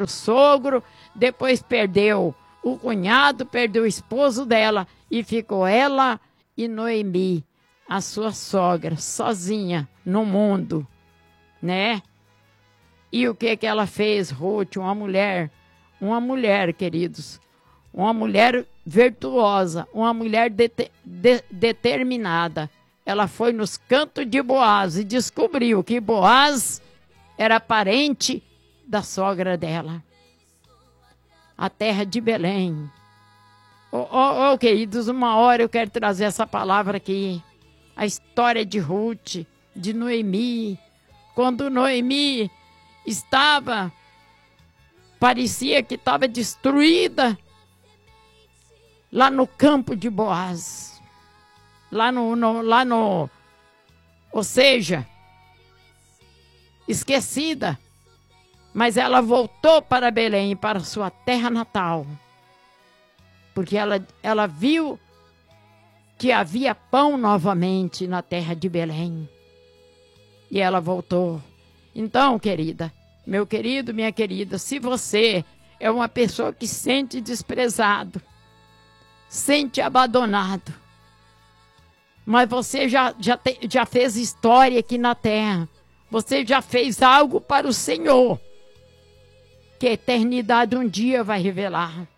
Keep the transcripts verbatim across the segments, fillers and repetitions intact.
o sogro, depois perdeu o cunhado, perdeu o esposo dela e ficou ela e Noemi, a sua sogra, sozinha no mundo, né? E o que que ela fez, Ruth? Uma mulher, uma mulher, queridos, uma mulher virtuosa, uma mulher de, de, determinada. Ela foi nos cantos de Boaz e descobriu que Boaz era parente da sogra dela. A terra de Belém. Oh, oh, oh, queridos, uma hora eu quero trazer essa palavra aqui. A história de Ruth, de Noemi. Quando Noemi estava, parecia que estava destruída, lá no campo de Boaz. Lá no, no, lá no, ou seja, esquecida. Mas ela voltou para Belém, para sua terra natal. Porque ela, ela viu que havia pão novamente na terra de Belém. E ela voltou. Então, querida, meu querido, minha querida, se você é uma pessoa que sente desprezado, sente abandonado, mas você já, já, te, já fez história aqui na terra, você já fez algo para o Senhor, que a eternidade um dia vai revelar.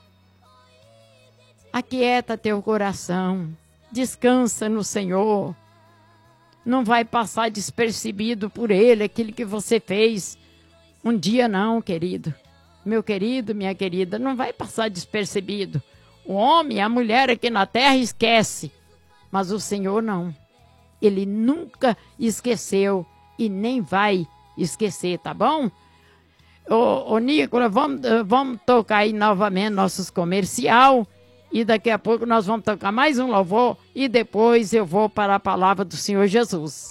Aquieta teu coração, descansa no Senhor. Não vai passar despercebido por Ele aquilo que você fez um dia não, querido. Meu querido, minha querida, não vai passar despercebido. O homem, a mulher aqui na terra esquece, mas o Senhor não. Ele nunca esqueceu e nem vai esquecer, tá bom? Ô, ô Nicolas, vamos, vamos tocar aí novamente nossos comercial e daqui a pouco nós vamos tocar mais um louvor e depois eu vou para a palavra do Senhor Jesus.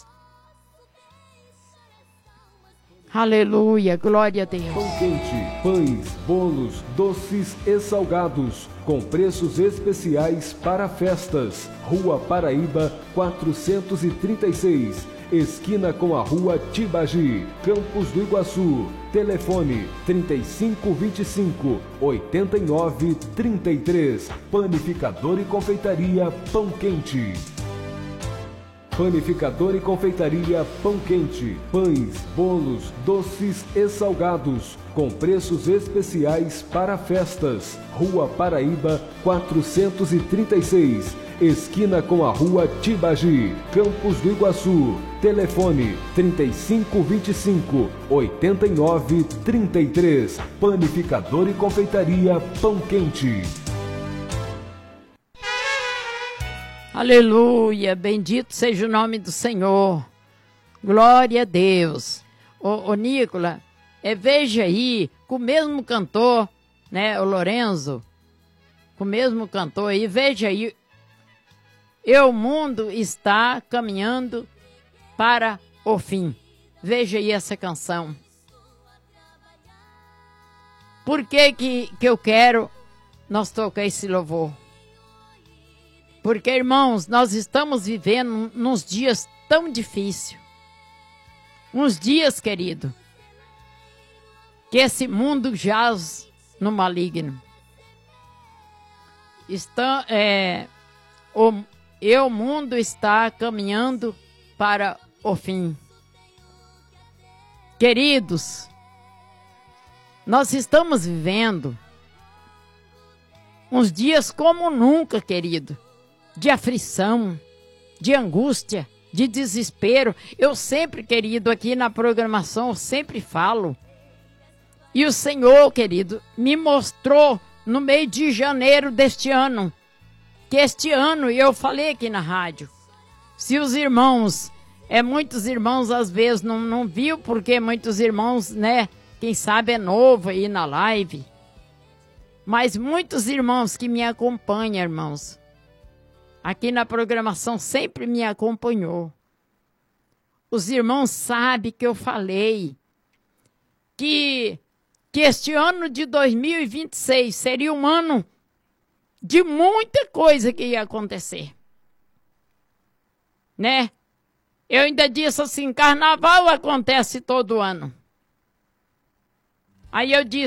Aleluia, glória a Deus. Pão quente, pães, bolos, doces e salgados, com preços especiais para festas. Rua Paraíba, quatrocentos e trinta e seis, esquina com a Rua Tibagi, Campos do Iguaçu. Telefone trinta e cinco, vinte e cinco, oitenta e nove, trinta e três. Panificador e Confeitaria Pão Quente. Panificador e Confeitaria Pão Quente. Pães, bolos, doces e salgados, com preços especiais para festas. Rua Paraíba, quatrocentos e trinta e seis, esquina com a Rua Tibagi, Campos do Iguaçu. Telefone trinta e cinco, vinte e cinco, oitenta e nove, trinta e três. Panificador e Confeitaria Pão Quente. Aleluia, bendito seja o nome do Senhor. Glória a Deus. Ô, ô Nicolas, é, veja aí, com o mesmo cantor, né, o Lorenzo, com o mesmo cantor aí, veja aí, e o mundo está caminhando para o fim. Veja aí essa canção. Por que que, que eu quero nós tocar esse louvor? Porque, irmãos, nós estamos vivendo nos dias tão difíceis. Uns dias, querido, que esse mundo jaz no maligno. Está, é, o, e o mundo está caminhando para o fim. Queridos, nós estamos vivendo uns dias como nunca, querido. De aflição, de angústia, de desespero. Eu sempre, querido, aqui na programação, eu sempre falo. E o Senhor, querido, me mostrou no mês de janeiro deste ano, que este ano, e eu falei aqui na rádio, se os irmãos, é muitos irmãos às vezes não, não viu, porque muitos irmãos, né, quem sabe é novo aí na live, mas muitos irmãos que me acompanham, irmãos, aqui na programação sempre me acompanhou. Os irmãos sabem que eu falei que, que este ano de dois mil e vinte e seis seria um ano de muita coisa que ia acontecer. Né? Eu ainda disse assim, carnaval acontece todo ano. Aí eu disse,